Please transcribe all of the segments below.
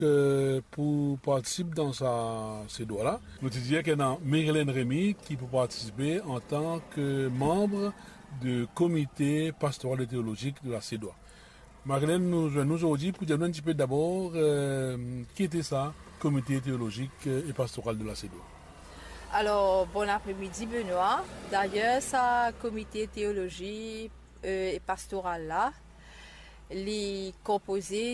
Pour participer dans ces doigts-là, nous disons qu'il y a Marilyn Rémy qui peut participer en tant que membre du comité pastoral et théologique de la CEDOA. Marilyn nous aujourd'hui pour dire un petit peu d'abord qui était ça, comité théologique et pastoral de la CEDOA. Alors, bon après-midi Benoît. D'ailleurs, ça comité théologie et pastoral là, est composé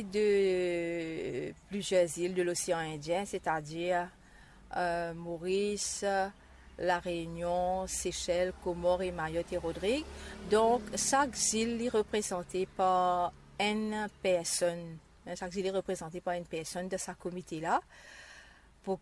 de plusieurs îles de l'océan Indien, c'est-à-dire Maurice, La Réunion, Seychelles, Comores et Mayotte et Rodrigue. Donc, chaque île est représentée par une personne. Chaque île est représentée par une personne de ce comité-là, pour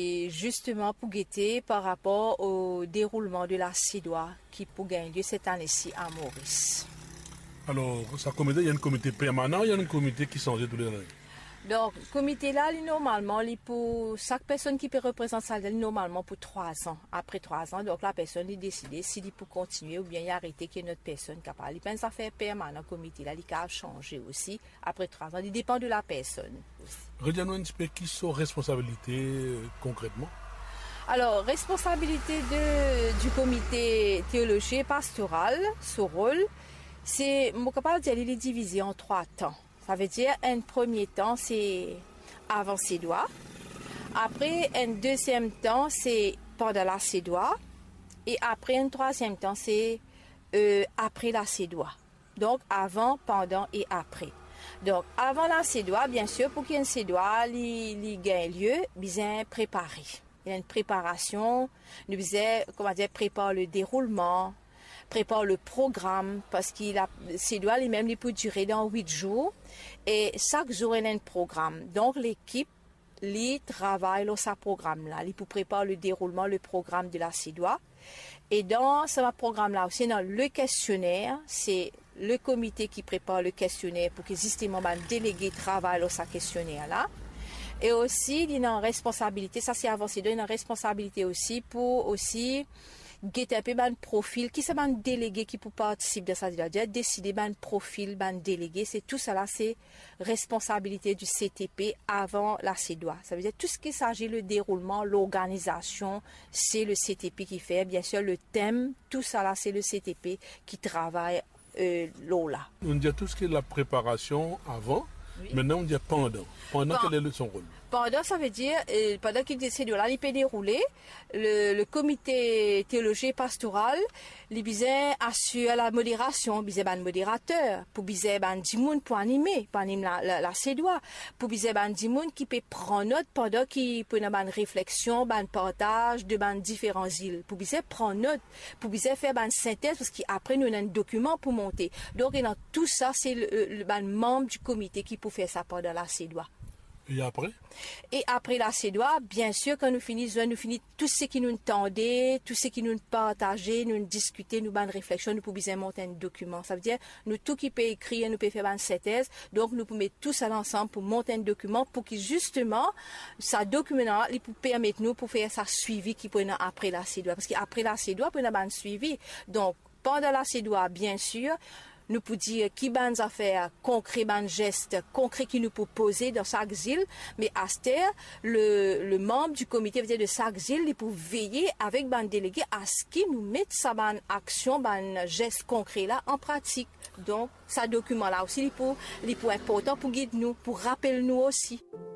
guetter par rapport au déroulement de la CEDOA qui peut gagner lieu cette année-ci à Maurice. Alors, il y a un comité permanent, il y a un comité qui change tous les années. Donc, le comité là, normalement, pour chaque personne qui peut représenter ça, normalement pour 3 ans. Après 3 ans, donc la personne est décidée s'il peut continuer ou bien y arrêter qu'il y ait une autre personne capable. Il pense à faire permanent le comité là, il peut changer aussi après 3 ans. Il dépend de la personne. Redis-nous un petit peu qui sont responsabilités concrètement. Alors, responsabilité du comité théologie et pastoral, ce rôle, c'est, mon capable de dire, il est divisé en 3 temps. Ça veut dire, un premier temps, c'est avant CEDOA. Après, un deuxième temps, c'est pendant la CEDOA. Et après, un troisième temps, c'est après la CEDOA. Donc, avant, pendant et après. Donc, avant la CEDOA, bien sûr, pour qu'il y ait une CEDOA, il gagne lieu, bien préparé. Il y a une préparation, nous prépare le déroulement, prépare le programme, parce que CEDOA lui-même, il peut durer dans 8 jours, et chaque jour, il y a un programme. Donc, l'équipe, il travaille dans ce programme-là, il peut préparer le déroulement, le programme de la CEDOA. Et dans ce programme-là aussi, dans le questionnaire, c'est le comité qui prépare le questionnaire pour que justement, le délégué travaille dans ce questionnaire-là. Et aussi, il y a une responsabilité, ça c'est avancé, il y a une responsabilité aussi pour aussi guetter un peu un profil, qui c'est un délégué qui peut participer de ça, c'est-à-dire décider un profil, un délégué, c'est tout ça là, c'est responsabilité du CTP avant la CEDOA. Ça veut dire tout ce qui s'agit le déroulement, l'organisation, c'est le CTP qui fait, bien sûr le thème, tout ça là, c'est le CTP qui travaille là. On dit tout ce qui est la préparation avant. Oui. Maintenant, on dit pendant. Pendant, quel est son rôle? Pendant, ça veut dire, pendant qu'il décide de là, il peut dérouler, le comité théologie pastoral, il assure la modération, il un modérateur, pour un dimoun pour animer la CEDOA, pour un dimoun qui peut prendre note pendant qu'il peut avoir une réflexion, un partage de différents îles, pour prendre note, pour faire une synthèse, parce qu'après, nous avons un document pour monter. Donc, dans tout ça, c'est le membre du comité qui peut faire ça pendant la CEDOA. Et après? Et après la CEDOA, bien sûr, quand nous finissons tout ce qui nous tendait, tout ce qui nous partageait, nous discuter, nous une réflexion, nous pouvons monter un document. Ça veut dire, nous tout qui peut écrire, nous pouvons faire une synthèse. Donc, nous pouvons mettre tout ça ensemble pour monter un document pour que justement, ce document-là, il peut permettre nous pour faire ça suivi qui peut après la CEDOA. Parce qu'après la CEDOA, il peut y avoir un suivi. Donc, pendant la CEDOA, bien sûr, nous pouvons dire qui ban affaires concrets, ban gestes concrets qui nous peut poser dans chaque île, mais à ce terre, le membre du comité de chaque île, il peut veiller avec ban délégué à ce qu'il nous mette sa ban action, ban geste concret là en pratique. Donc, ce document là aussi, il est important pour guider nous, pour rappeler nous aussi.